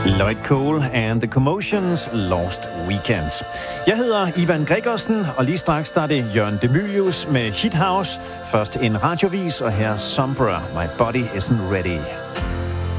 Lloyd Cole and the Commotions, Lost Weekend. Jeg hedder Ivan Gregersen, og lige straks der er det Jørgen Demilius med Hit House. Først en radiovis, og her Sombra, My Body Isn't Ready.